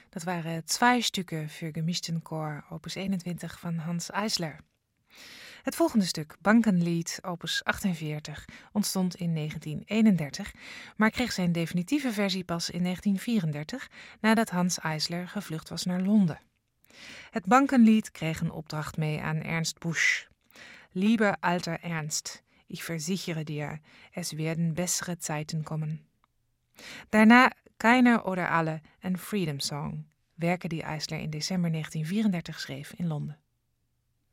Dat waren 2 stukken für gemischten Chor, opus 21 van Hans Eisler. Het volgende stuk, Bankenlied, opus 48, ontstond in 1931, maar kreeg zijn definitieve versie pas in 1934, nadat Hans Eisler gevlucht was naar Londen. Het Bankenlied kreeg een opdracht mee aan Ernst Busch. Lieber alter Ernst, ich versichere dir, es werden bessere Zeiten kommen. Daarna Keiner oder alle en Freedom Song, werken die Eisler in december 1934 schreef in Londen.